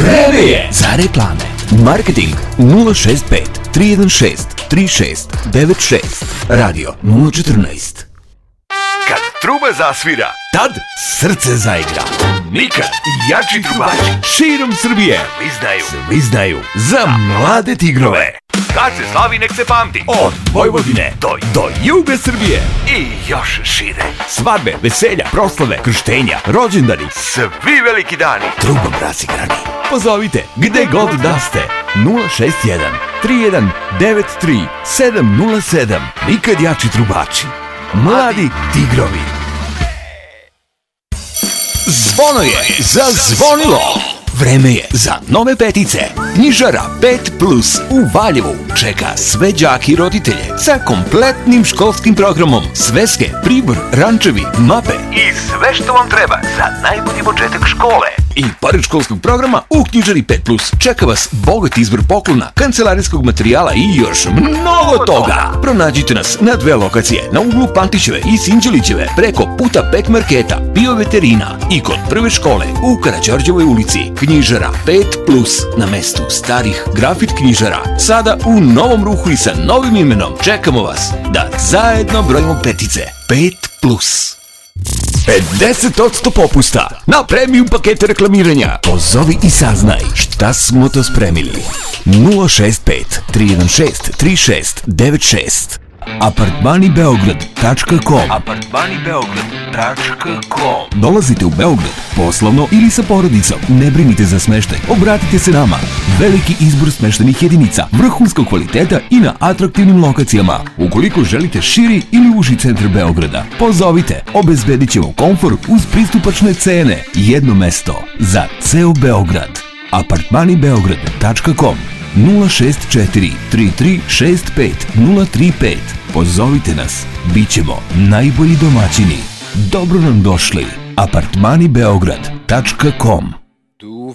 Vreme je za reklame. Marketing 065 316 3696. Radio 014. Kad truba zasvira, tad srce zaigra. Nikad jači trubači širom Srbije svi znaju za mlade tigrove. Kad se slavi, nek se pamti. Od Vojvodine do juga Srbije i još šire. Svadbe, veselja, proslave, krštenja, rođendani, svi veliki dani. Trubom razigrani. Pozovite gde god da ste. 061 3193 707. Nikad jači trubači. Mladi tigrovi. Zvono je zazvonilo. Vreme je za nove petice. Knjižara 5+ u Valjevu čeka sve đake i roditelje sa kompletnim školskim programom. Sveske, pribor, rančevi, mape i sve što vam treba za najbolji početak škole. I pored školskog programa u Knjižari 5+ čeka vas bogat izbor poklona, kancelarijskog materijala i još mnogo toga. Pronađite nas na dve lokacije, na uglu Pantićeve i Sinđelićeve, preko puta Pek marketa, bioveterina i kod prve škole u Karađorđevoj ulici. Knjižara 5+ na mestu starih grafit knjižara, sada u novom ruhu i sa novim imenom. Čekamo vas da zajedno brojimo petice. 5+. 50% popusta na premium pakete reklamiranja. Pozovi i saznaj šta smo to spremili. 065 316 3696. Apartmanibeograd.com. Dolazite u Beograd poslovno ili sa porodicom, ne brinite za smeštaj, obratite se nama. Veliki izbor smeštajnih jedinica, vrhunskog kvaliteta i na atraktivnim lokacijama. Ukoliko želite širi ili uži centar Beograda, pozovite, obezbedit ćemo komfor uz pristupačne cene. Jedno mesto za ceo Beograd. Apartmanibeograd.com. 064 3365 035. Pozovite nas, bit ćemo najbolji domaćini. Dobro nam došli. Apartmanibeograd.com.